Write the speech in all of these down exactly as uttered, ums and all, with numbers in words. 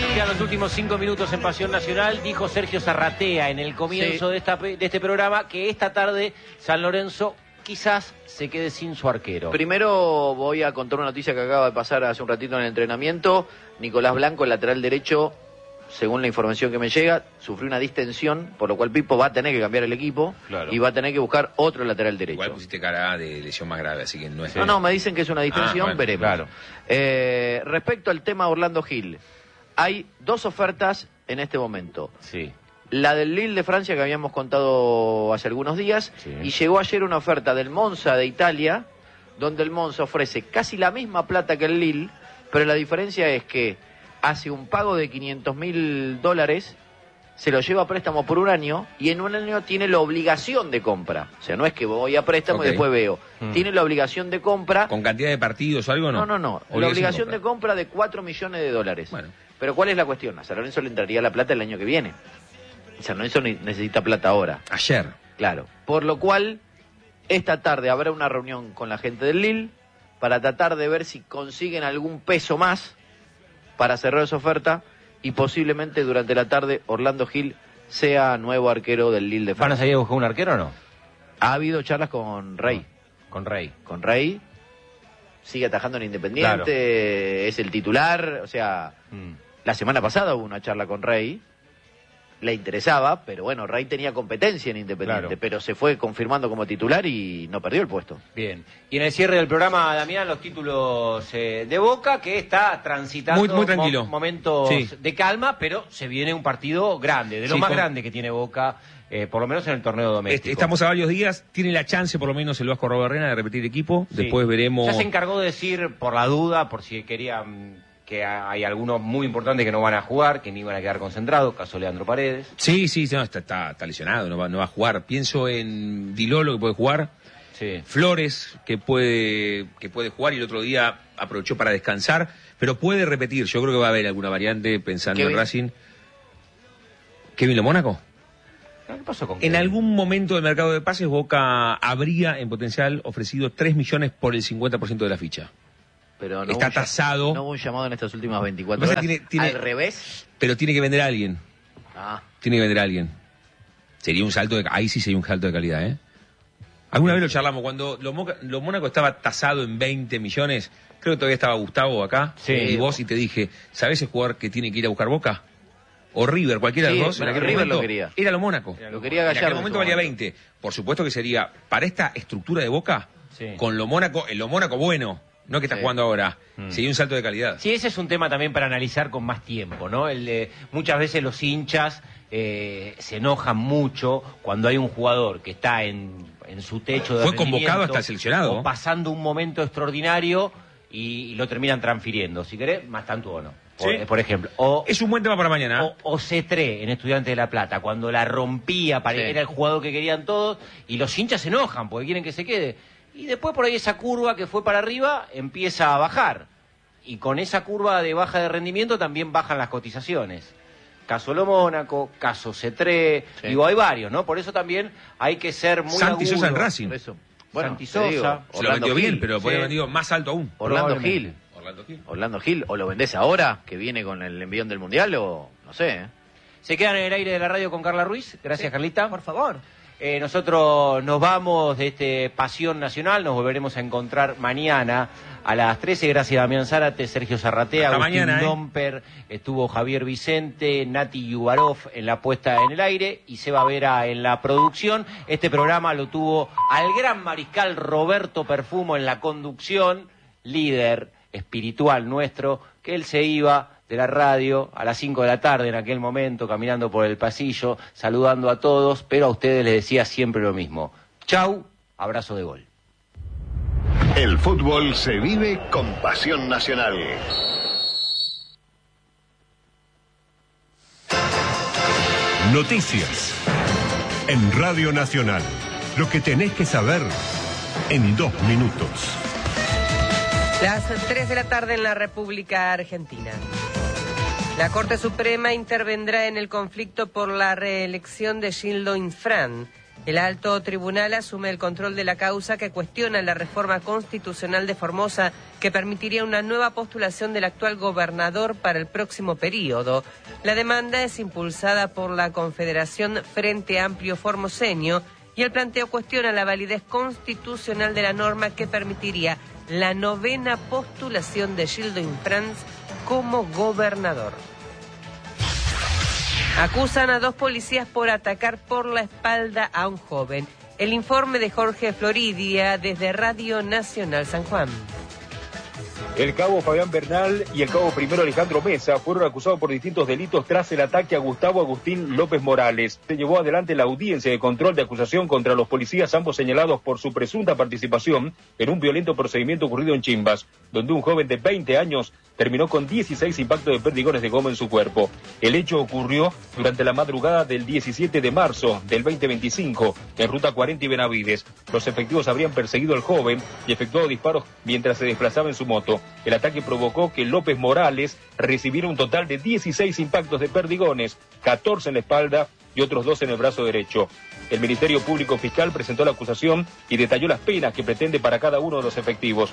Quedan los últimos cinco minutos en Pasión Nacional. Dijo Sergio Zarratea en el comienzo sí. de, esta, de este programa que esta tarde San Lorenzo quizás se quede sin su arquero. Primero voy a contar una noticia que acaba de pasar hace un ratito en el entrenamiento. Nicolás Blanco, el lateral derecho, según la información que me llega, sufrió una distensión, por lo cual Pipo va a tener que cambiar el equipo claro. y va a tener que buscar otro lateral derecho. Igual pusiste cara de lesión más grave, así que no es... No, no, me dicen que es una distensión, ah, bueno, veremos. Claro. Eh, respecto al tema Orlando Gil, hay dos ofertas en este momento. Sí. La del Lille de Francia que habíamos contado hace algunos días, sí. y llegó ayer una oferta del Monza de Italia, donde el Monza ofrece casi la misma plata que el Lille, pero la diferencia es que hace un pago de quinientos mil dólares, se lo lleva a préstamo por un año y en un año tiene la obligación de compra. O sea, no es que voy a préstamo okay. y después veo. Mm. Tiene la obligación de compra. ¿Con cantidad de partidos o algo no? No, no, no. Obligación la obligación de compra. de compra de cuatro millones de dólares. Bueno. Pero ¿cuál es la cuestión? A San Lorenzo le entraría la plata el año que viene. San Lorenzo necesita plata ahora. Ayer. Claro. Por lo cual, esta tarde habrá una reunión con la gente del Lille para tratar de ver si consiguen algún peso más para cerrar esa oferta y posiblemente durante la tarde Orlando Gil sea nuevo arquero del Lille de Francia. ¿Van a salir a buscar un arquero o no? Ha habido charlas con Rey. No, con Rey. Con Rey. Sigue atajando en Independiente, claro. es el titular, o sea, mm. la semana pasada hubo una charla con Rey, le interesaba, pero bueno, Rey tenía competencia en Independiente, claro. pero se fue confirmando como titular y no perdió el puesto. Bien, y en el cierre del programa, Damián, los títulos eh, de Boca, que está transitando muy, muy tranquilo. Mo momentos sí. de calma, pero se viene un partido grande, de lo sí, más con... grande que tiene Boca, eh, por lo menos en el torneo doméstico. Estamos a varios días, tiene la chance, por lo menos el Vasco Robarrena, de repetir equipo, sí. después veremos... Ya se encargó de decir, por la duda, por si querían... que hay algunos muy importantes que no van a jugar, que ni van a quedar concentrados, caso Leandro Paredes. Sí, sí, no, está, está, está lesionado, no va, no va a jugar. Pienso en Dilolo, que puede jugar, sí. Flores, que puede, que puede jugar, y el otro día aprovechó para descansar, pero puede repetir. Yo creo que va a haber alguna variante pensando Kevin. en Racing. ¿Kevin Lo Mónaco? ¿Qué pasó con En Kevin? algún momento del mercado de pases, Boca habría en potencial ofrecido tres millones por el cincuenta por ciento de la ficha. Pero no está tasado. No hubo un llamado en estas últimas veinticuatro horas. Tiene, tiene, al revés. Pero tiene que vender a alguien. Ah. Tiene que vender a alguien. Sería un salto de... Ahí sí sería un salto de calidad, ¿eh? Alguna vez lo charlamos. Cuando lo, Moca, lo Mónaco estaba tasado en veinte millones, creo que todavía estaba Gustavo acá, sí. y vos, y te dije, ¿sabés el jugador que tiene que ir a buscar Boca? O River, cualquiera sí, de los dos. En aquel River momento, lo quería. Era lo Mónaco. Era lo quería Gallardo. En aquel momento valía veinte. Por supuesto que sería, para esta estructura de Boca, sí. con lo Mónaco, el lo Mónaco bueno... No que está sí. jugando ahora, mm. sería un salto de calidad. Sí, ese es un tema también para analizar con más tiempo, ¿no? El de, muchas veces los hinchas eh, se enojan mucho cuando hay un jugador que está en, en su techo de Fue convocado hasta el seleccionado. O pasando un momento extraordinario y, y lo terminan transfiriendo. Si querés, más tanto o no. Por, ¿Sí? por ejemplo. O, es un buen tema para mañana. O, o Cetré en Estudiantes de La Plata, cuando la rompía, para, sí. era el jugador que querían todos, y los hinchas se enojan porque quieren que se quede. Y después por ahí esa curva que fue para arriba empieza a bajar. Y con esa curva de baja de rendimiento también bajan las cotizaciones. Caso Lo Mónaco, caso Cetré, sí. digo, hay varios, ¿no? Por eso también hay que ser muy Santi agudo. Sosa en Racing. Eso. Bueno, Santi Sosa. Digo, se lo vendió bien, pero lo podría haber vendido más alto aún. Orlando Gil. Orlando Gil. Orlando Gil. O lo vendés ahora, que viene con el envión del Mundial, o no sé. ¿eh? Se quedan en el aire de la radio con Carla Ruiz. Gracias, sí. Carlita. Por favor. Eh, nosotros nos vamos de este Pasión Nacional, nos volveremos a encontrar mañana a las trece. Gracias a Damián Zárate, Sergio Zarratea, Hasta Agustín mañana, ¿eh? Domper, estuvo Javier Vicente, Nati Yubarov en la puesta en el aire y Seba Vera en la producción. Este programa lo tuvo al gran mariscal Roberto Perfumo en la conducción, líder espiritual nuestro, que él se iba de la radio a las cinco de la tarde en aquel momento, caminando por el pasillo, saludando a todos, pero a ustedes les decía siempre lo mismo. Chau, abrazo de gol. El fútbol se vive con Pasión Nacional. Noticias en Radio Nacional. Lo que tenés que saber en dos minutos. Las tres de la tarde en la República Argentina. La Corte Suprema intervendrá en el conflicto por la reelección de Gildo Infran. El alto tribunal asume el control de la causa que cuestiona la reforma constitucional de Formosa que permitiría una nueva postulación del actual gobernador para el próximo período. La demanda es impulsada por la Confederación Frente Amplio Formoseño y el planteo cuestiona la validez constitucional de la norma que permitiría la novena postulación de Gildo Infrans como gobernador. Acusan a dos policías por atacar por la espalda a un joven. El informe de Jorge Floridia desde Radio Nacional San Juan. El cabo Fabián Bernal y el cabo primero Alejandro Mesa fueron acusados por distintos delitos tras el ataque a Gustavo Agustín López Morales. Se llevó adelante la audiencia de control de acusación contra los policías, ambos señalados por su presunta participación en un violento procedimiento ocurrido en Chimbas, donde un joven de veinte años terminó con dieciséis impactos de perdigones de goma en su cuerpo. El hecho ocurrió durante la madrugada del diecisiete de marzo del veinte veinticinco en Ruta cuarenta y Benavides. Los efectivos habrían perseguido al joven y efectuado disparos mientras se desplazaba en su moto. El ataque provocó que López Morales recibiera un total de dieciséis impactos de perdigones, catorce en la espalda y otros dos en el brazo derecho. El Ministerio Público Fiscal presentó la acusación y detalló las penas que pretende para cada uno de los efectivos.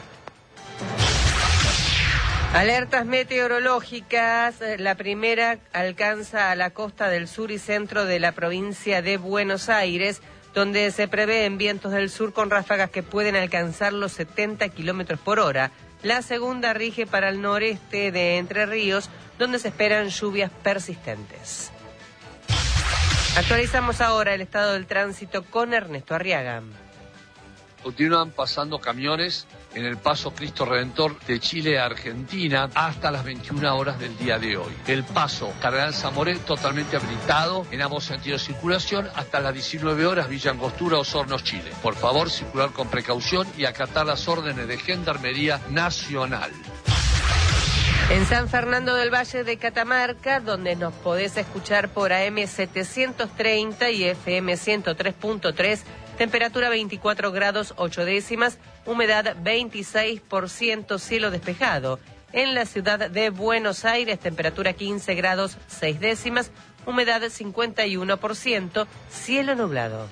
Alertas meteorológicas. La primera alcanza a la costa del sur y centro de la provincia de Buenos Aires, donde se prevén vientos del sur con ráfagas que pueden alcanzar los setenta kilómetros por hora. La segunda rige para el noreste de Entre Ríos, donde se esperan lluvias persistentes. Actualizamos ahora el estado del tránsito con Ernesto Arriaga. Continúan pasando camiones en el paso Cristo Redentor de Chile a Argentina hasta las veintiuna horas del día de hoy. El paso Cardenal Zamoré totalmente habilitado en ambos sentidos de circulación hasta las diecinueve horas Villa Angostura, Osorno, Chile. Por favor, circular con precaución y acatar las órdenes de Gendarmería Nacional. En San Fernando del Valle de Catamarca, donde nos podés escuchar por A M setecientos treinta y F M ciento tres punto tres, temperatura veinticuatro grados ocho décimas, humedad veintiséis por ciento, cielo despejado. En la ciudad de Buenos Aires, temperatura quince grados seis décimas, humedad cincuenta y uno por ciento, cielo nublado.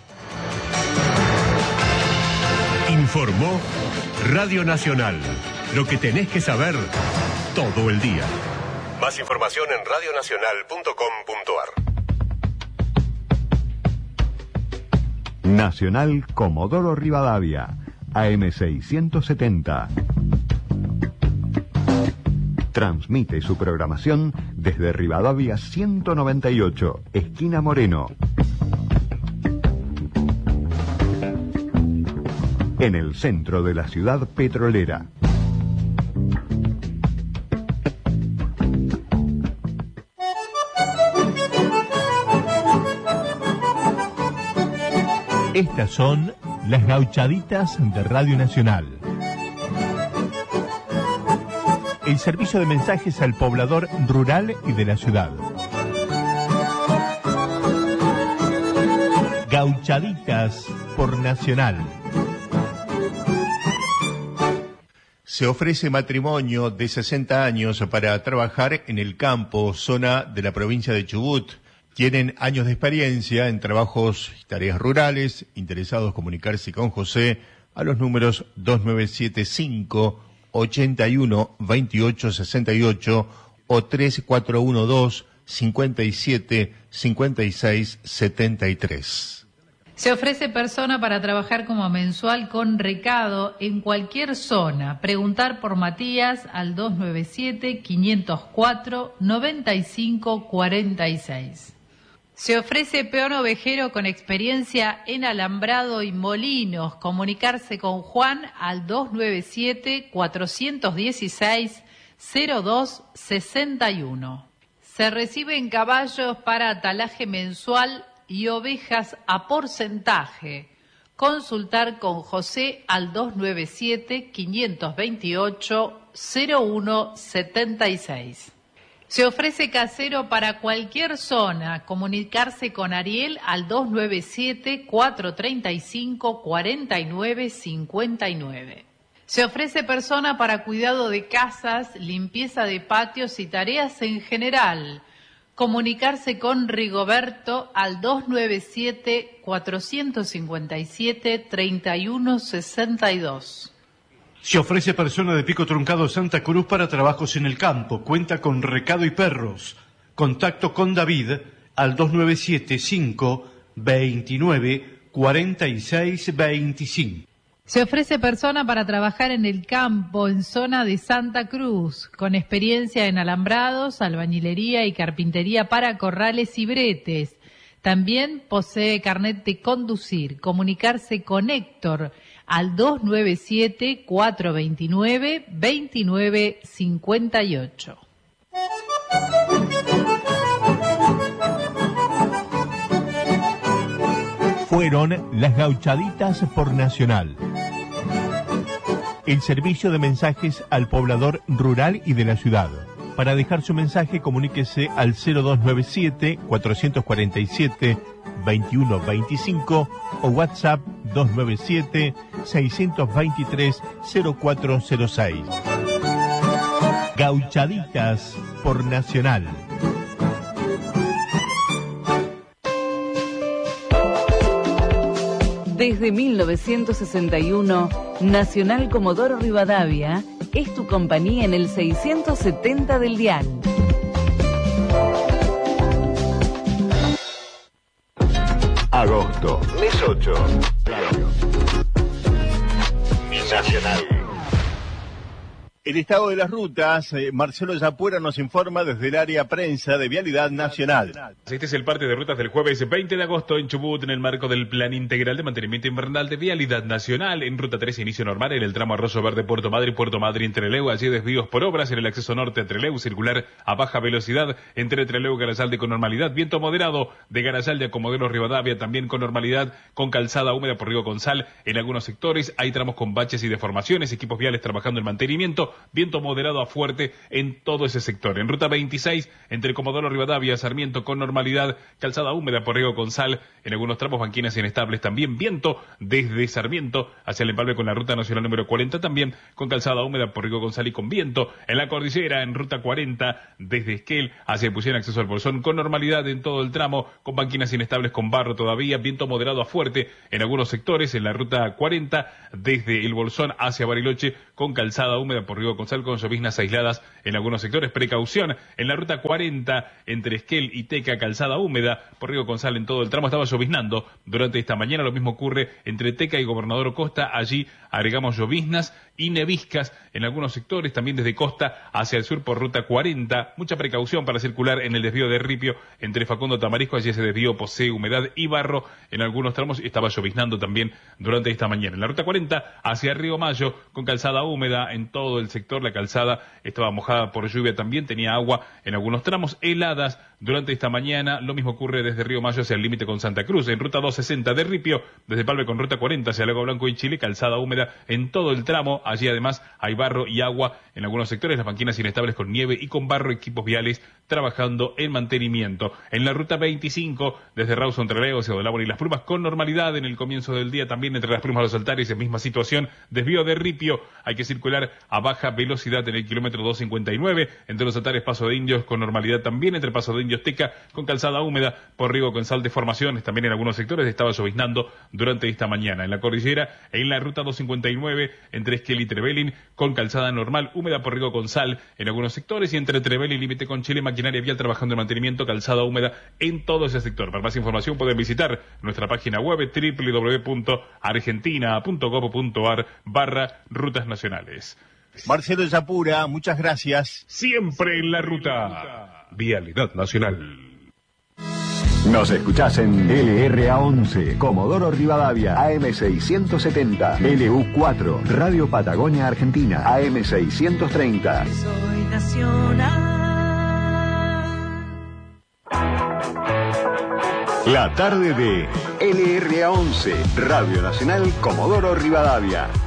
Informó Radio Nacional. Lo que tenés que saber todo el día. Más información en radio nacional punto com punto a r. Nacional Comodoro Rivadavia, A M seiscientos setenta. Transmite su programación desde Rivadavia ciento noventa y ocho, esquina Moreno. En el centro de la ciudad petrolera. Estas son las gauchaditas de Radio Nacional. El servicio de mensajes al poblador rural y de la ciudad. Gauchaditas por Nacional. Se ofrece matrimonio de sesenta años para trabajar en el campo, zona de la provincia de Chubut. Tienen años de experiencia en trabajos y tareas rurales. Interesados comunicarse con José a los números dos nueve siete cinco, ochenta y uno, veintiocho sesenta y ocho o tres cuatro uno dos, cincuenta y siete, cincuenta y seis setenta y tres. Se ofrece persona para trabajar como mensual con recado en cualquier zona. Preguntar por Matías al dos nueve siete, quinientos cuatro, noventa y cinco cuarenta y seis. Se ofrece peón ovejero con experiencia en alambrado y molinos. Comunicarse con Juan al dos nueve siete, cuatrocientos dieciséis, cero dos sesenta y uno. Se reciben caballos para atalaje mensual y ovejas a porcentaje. Consultar con José al dos nueve siete, quinientos veintiocho, cero uno setenta y seis. Se ofrece casero para cualquier zona. Comunicarse con Ariel al dos nueve siete, cuatrocientos treinta y cinco, cuarenta y nueve cincuenta y nueve. Se ofrece persona para cuidado de casas, limpieza de patios y tareas en general. Comunicarse con Rigoberto al dos nueve siete, cuatro cinco siete, tres uno seis dos. Se ofrece persona de Pico Truncado Santa Cruz para trabajos en el campo. Cuenta con recado y perros. Contacto con David al dos nueve siete, cinco veintinueve, cuarenta y seis veinticinco. Se ofrece persona para trabajar en el campo en zona de Santa Cruz, con experiencia en alambrados, albañilería y carpintería para corrales y bretes. También posee carnet de conducir. Comunicarse con Héctor al dos nueve siete, cuatro dos nueve, dos nueve cinco ocho. Fueron las Gauchaditas por Nacional. El servicio de mensajes al poblador rural y de la ciudad. Para dejar su mensaje, comuníquese al cero dos nueve siete, cuatro cuatro siete, dos uno dos cinco o WhatsApp dos nueve siete, seis dos tres, cero cuatro cero seis. Gauchaditas por Nacional. Desde mil novecientos sesenta y uno, Nacional Comodoro Rivadavia es tu compañía en el seiscientos setenta del dial. Agosto, mes ocho. Nacional. El estado de las rutas, eh, Marcelo Yapura nos informa desde el área prensa de Vialidad Nacional. Este es el parte de rutas del jueves veinte de agosto en Chubut, en el marco del Plan Integral de Mantenimiento Invernal de Vialidad Nacional. En ruta tres, inicio normal en el tramo Arroyo Verde, Puerto Madre y Puerto Madre, Trelew. Allí desvíos por obras en el acceso norte a Trelew, circular a baja velocidad entre Trelew y Garazalde con normalidad. Viento moderado de Garazalde a Comodoro Rivadavia, también con normalidad, con calzada húmeda por Río Gonzal. En algunos sectores hay tramos con baches y deformaciones, equipos viales trabajando en mantenimiento. Viento moderado a fuerte en todo ese sector. En ruta veintiséis, entre Comodoro Rivadavia, Sarmiento con normalidad, calzada húmeda por Río Gonzal, en algunos tramos banquinas inestables también, viento desde Sarmiento hacia el empalme con la ruta nacional número cuarenta, también con calzada húmeda por Río Gonzal y con viento. En la cordillera, en ruta cuarenta, desde Esquel hacia Epuyén, acceso al Bolsón, con normalidad en todo el tramo, con banquinas inestables con barro todavía, viento moderado a fuerte en algunos sectores. En la ruta cuarenta, desde el Bolsón hacia Bariloche, con calzada húmeda por Río Gonzal, con lloviznas aisladas en algunos sectores. Precaución en la ruta cuarenta entre Esquel y Teca, calzada húmeda por Río Gonzal en todo el tramo. Estaba lloviznando durante esta mañana. Lo mismo ocurre entre Teca y Gobernador Costa. Allí agregamos lloviznas y neviscas en algunos sectores. También desde Costa hacia el sur por ruta cuarenta. Mucha precaución para circular en el desvío de Ripio entre Facundo Tamarisco. Allí ese desvío posee humedad y barro en algunos tramos. Estaba lloviznando también durante esta mañana. En la ruta cuarenta hacia Río Mayo con calzada húmeda en todo el sector. La calzada estaba mojada por lluvia también, tenía agua en algunos tramos, heladas durante esta mañana. Lo mismo ocurre desde Río Mayo hacia el límite con Santa Cruz. En ruta doscientos sesenta de Ripio, desde Palve con ruta cuarenta hacia Lago Blanco y Chile, calzada húmeda en todo el tramo. Allí además hay barro y agua en algunos sectores, las banquinas inestables con nieve y con barro, equipos viales trabajando en mantenimiento. En la ruta veinticinco, desde Rawson, Trelew hacia Dolabón y Las Plumas, con normalidad en el comienzo del día, también entre Las Plumas y Los Altares, en misma situación. Desvío de Ripio, hay que circular a baja velocidad en el kilómetro doscientos cincuenta y nueve, entre Los Altares, Paso de Indios, con normalidad también, entre Paso de Indios, Teca, con calzada húmeda por Río Gonzal, deformaciones también en algunos sectores. Estaba lloviznando durante esta mañana. En la cordillera, en la ruta doscientos cincuenta y nueve, entre Esquel y Trevelin, con calzada normal húmeda por Río Gonzal en algunos sectores, y entre Trevelin y límite con Chile, maquinaria vial trabajando en mantenimiento, calzada húmeda en todo ese sector. Para más información pueden visitar nuestra página web doble u doble u doble u punto argentina punto gob punto ar barra rutas nacionales. Marcelo Yapura, muchas gracias. Siempre en la ruta. Vialidad Nacional. Nos escuchás en L R A once, Comodoro Rivadavia, A M seiscientos setenta, L U cuatro, Radio Patagonia Argentina, A M seiscientos treinta. Soy nacional. La tarde de L R A once, Radio Nacional Comodoro Rivadavia.